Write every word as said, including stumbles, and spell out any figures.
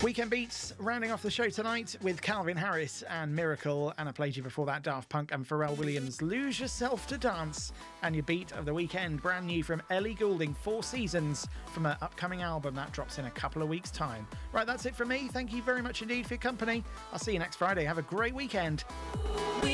Weekend Beats rounding off the show tonight with Calvin Harris and Miracle, and I played you before that Daft Punk and Pharrell Williams' Lose Yourself to Dance, and your beat of the weekend, brand new from Ellie Goulding, Four Seasons, from her upcoming album that drops in a couple of weeks' time. Right, that's it from me. Thank you very much indeed for your company. I'll see you next Friday. Have a great weekend.